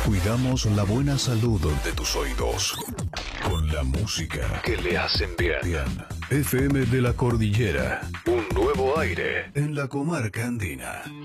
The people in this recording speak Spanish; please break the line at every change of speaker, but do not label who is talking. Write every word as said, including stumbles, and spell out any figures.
Cuidamos la buena salud de tus oídos con la música que le hacen bien. F M de la Cordillera, un nuevo aire en la comarca andina.